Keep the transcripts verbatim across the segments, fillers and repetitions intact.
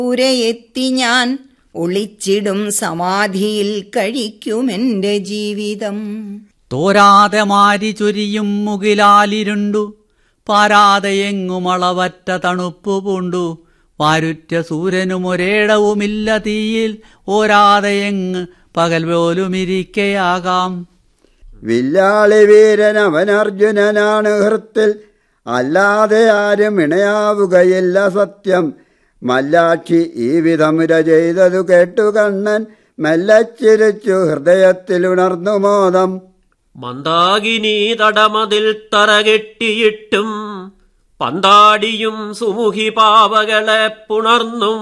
ദൂരെയെത്തി ഞാൻ ഒളിച്ചിടും സമാധിയിൽ കഴിക്കുമെന്റെ ജീവിതം. തോരാതെ മാരി ചൊരിയും മുകിലാലിരുണ്ടു, പാരാതെ എങ്ങുമളവറ്റ തണുപ്പു പൂണ്ടു, വാരുറ്റ സൂര്യനും ഒരേടവുമില്ല തീയിൽ, ഓരാതെ എങ്ങ് പകൽ പോലുമിരിക്കയാകാം. വില്ലാളി വീരൻ അവൻ അർജുനനാണ് ഹൃത്തിൽ, അല്ലാതെ ആരും ഇണയാവുകയില്ല സത്യം. മല്ലാക്ഷി ഈ വിധമുര ചെയ്തതു കേട്ടു കണ്ണൻ, മെല്ലച്ചിരിച്ചു ഹൃദയത്തിലുണർന്നു മോദം. മന്ദാകിനി തടമതിൽ തറകെട്ടിയിട്ടും പന്താടിയും സുമുഖി പാവകളെ പുണർന്നും,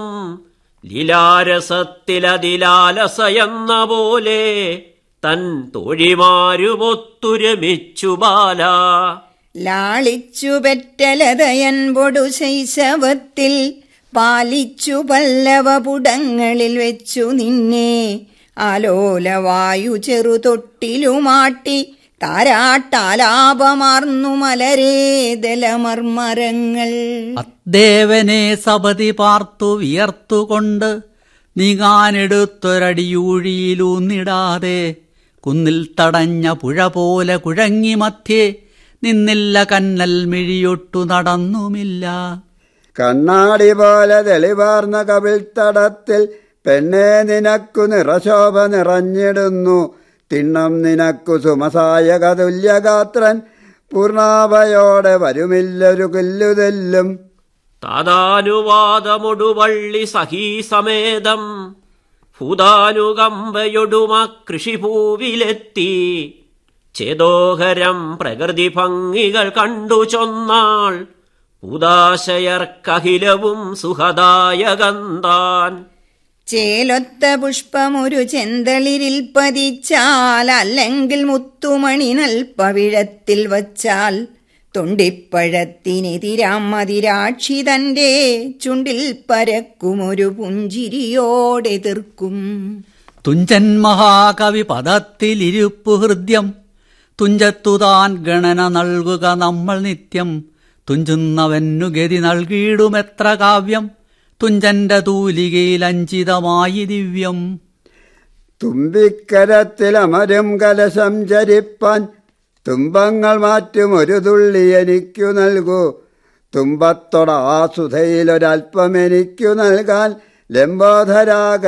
ലീലാരസത്തിലതിലാലസയെന്ന പോലെ തൻ തോഴിമാരുമൊത്തുരമിച്ചു ബാല. ലാളിച്ചു പെറ്റലതയൻപൊടു ശൈശവത്തിൽ, പാലിച്ചു പല്ലവപുടങ്ങളിൽ വെച്ചു നിന്നെ, ആലോലവായു ചെറുതൊട്ടിലുമാട്ടി താരാട്ടാലാപമാർന്നു മലരേതലമർമരങ്ങൾ. അദ്ദേവനെ സപതി പാർത്തു വിയർത്തുകൊണ്ട് നീങ്ങാനെടുത്തൊരടിയൂഴിയിലൂന്നിടാതെ, കുന്നിൽ തടഞ്ഞ പുഴ പോലെ കുഴങ്ങി മധ്യേ നിന്നില്ല കന്നൽ മിഴിയൊട്ടു നടന്നുമില്ല. കണ്ണാടി പോലെ തെളിവാർന്ന കവിൾത്തടത്തിൽ പെണ്ണെ നിനക്കു നിറശോഭ നിറഞ്ഞിടുന്നു, തിണ്ണം നിനക്കു സുമസായക തുല്യഗാത്രൻ, പൂർണാഭയോടെ വരുമില്ലൊരു കില്ലുതെല്ലും. താതാനുവാദമൊടുവള്ളി സഹീസമേതം ഭൂതാനുകമ്പയൊടുമ കൃഷിഭൂവിലെത്തി, ചേതോഹരം പ്രകൃതി ഭംഗികൾ കണ്ടു ചൊന്നാൾ, ഉദാശയർക്കഹിലവും സുഖദായകന്താൻ. ചേലൊത്ത പുഷ്പമൊരു ചെന്തളിരിൽ പതിച്ചാൽ, അല്ലെങ്കിൽ മുത്തുമണി നൽപ്പവിഴത്തിൽ വച്ചാൽ, തൊണ്ടിപ്പഴത്തിനെതിരാം മതിരാക്ഷി തന്റെ ചുണ്ടിൽ പരക്കുമൊരു പുഞ്ചിരിയോടെതിർക്കും. തുഞ്ചൻ മഹാകവി പദത്തിലിരുപ്പു ഹൃദ്യം, തുഞ്ചത്തുതാൻ ഗണന നൽകുക നമ്മൾ നിത്യം. തുഞ്ചുന്നവന്നു ഗതി നൽകിയിടുമെത്ര കാവ്യം, തുഞ്ചന്റെ തൂലികയിൽ അഞ്ചിതമായി ദിവ്യം. തുമ്പിക്കരത്തിലമരും കലശം ചരിപ്പാൻ, തുമ്പങ്ങൾ മാറ്റും ഒരു തുള്ളി എനിക്കു നൽകൂ. തുമ്പത്തൊടാസുധയിലൊരൽപ്പം എനിക്കു നൽകാൻ, ലംബോധരാ